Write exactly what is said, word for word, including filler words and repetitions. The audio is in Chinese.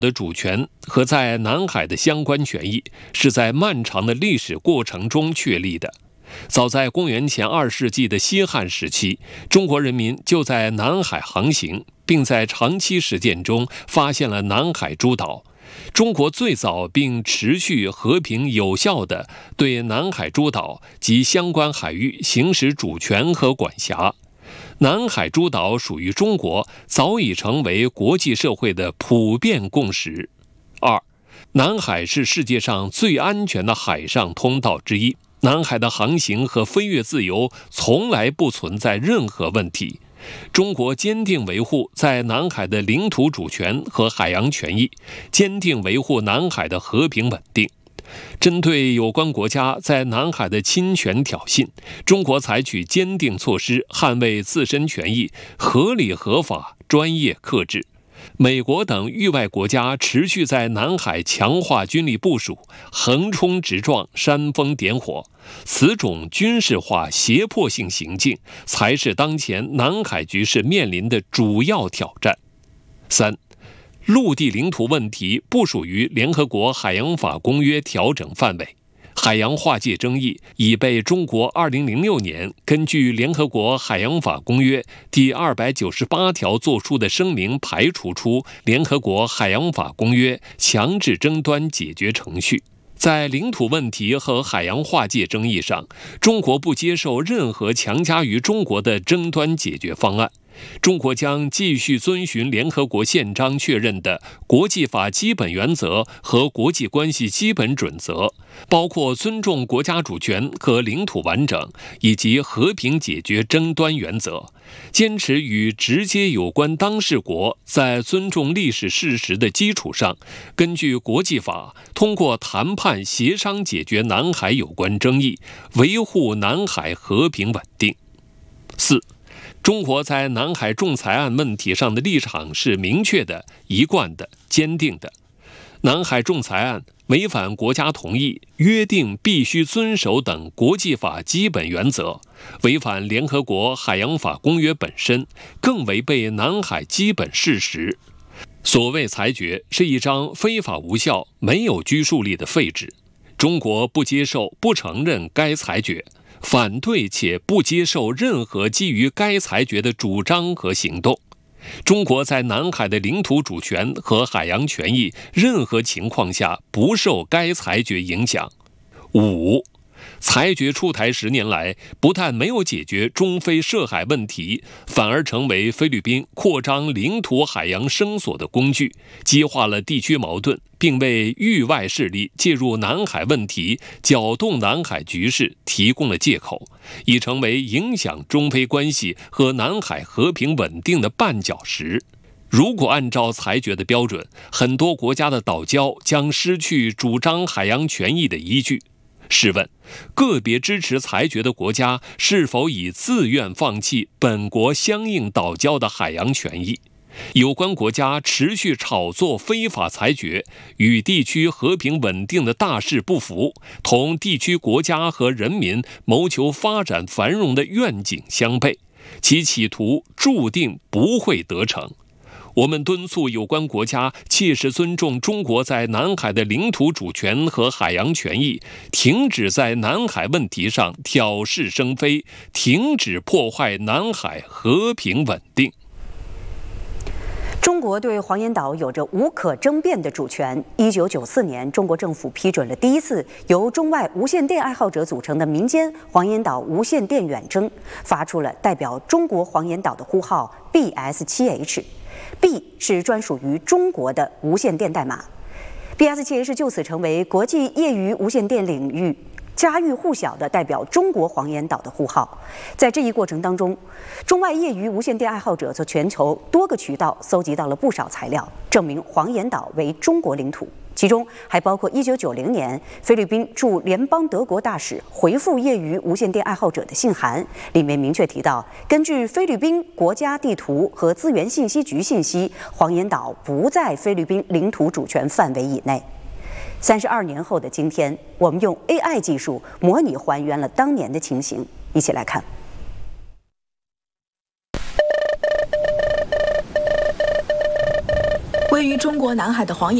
的主权和在南海的相关权益是在漫长的历史过程中确立的。早在公元前二世纪的西汉时期，中国人民就在南海航行，并在长期实践中发现了南海诸岛。中国最早并持续和平有效地对南海诸岛及相关海域行使主权和管辖。南海诸岛属于中国，早已成为国际社会的普遍共识。二，南海是世界上最安全的海上通道之一，南海的航行和飞越自由从来不存在任何问题。中国坚定维护在南海的领土主权和海洋权益，坚定维护南海的和平稳定。针对有关国家在南海的侵权挑衅，中国采取坚定措施捍卫自身权益，合理合法、专业克制。美国等域外国家持续在南海强化军力部署，横冲直撞、煽风点火，此种军事化胁迫性行径才是当前南海局势面临的主要挑战。三，陆地领土问题不属于联合国海洋法公约调整范围，海洋划界争议已被中国二零零六年根据联合国海洋法公约第二百九十八条作出的声明排除出联合国海洋法公约强制争端解决程序。在领土问题和海洋划界争议上，中国不接受任何强加于中国的争端解决方案。中国将继续遵循联合国宪章确认的国际法基本原则和国际关系基本准则，包括尊重国家主权和领土完整以及和平解决争端原则，坚持与直接有关当事国在尊重历史事实的基础上，根据国际法通过谈判协商解决南海有关争议，维护南海和平稳定。四，中国在南海仲裁案问题上的立场是明确的、一贯的、坚定的。南海仲裁案违反国家同意、约定必须遵守等国际法基本原则，违反联合国海洋法公约本身，更违背南海基本事实。所谓裁决是一张非法无效、没有拘束力的废纸，中国不接受、不承认该裁决，反对且不接受任何基于该裁决的主张和行动。中国在南海的领土主权和海洋权益任何情况下不受该裁决影响。五，裁决出台十年来，不但没有解决中非涉海问题，反而成为菲律宾扩张领土海洋声索的工具，激化了地区矛盾，并为域外势力介入南海问题、搅动南海局势提供了借口，已成为影响中非关系和南海和平稳定的绊脚石。如果按照裁决的标准，很多国家的岛礁将失去主张海洋权益的依据。试问，个别支持裁决的国家是否已自愿放弃本国相应岛礁的海洋权益？有关国家持续炒作非法裁决，与地区和平稳定的大势不符，同地区国家和人民谋求发展繁荣的愿景相悖，其企图注定不会得逞。我们敦促有关国家切实尊重中国在南海的领土主权和海洋权益，停止在南海问题上挑是生非，停止破坏南海和平稳定。 中国对黄岩岛有着无可争辩的主权。一九九四年，中国政府批准了第一次由中外无线电爱好者组成的民间黄岩岛无线电远征，发出了代表中国黄岩岛的呼号 B S 七 H。B 是专属于中国的无线电代码 ，B S 七 H 就此成为国际业余无线电领域家喻户晓的代表中国黄岩岛的呼号。在这一过程当中，中外业余无线电爱好者从全球多个渠道搜集到了不少材料，证明黄岩岛为中国领土。其中还包括一九九零年菲律宾驻联邦德国大使回复业余无线电爱好者的信函，里面明确提到，根据菲律宾国家地图和资源信息局信息，黄岩岛不在菲律宾领土主权范围以内。三十二年后的今天，我们用 A I 技术模拟还原了当年的情形，一起来看。 位于中国南海的黄岩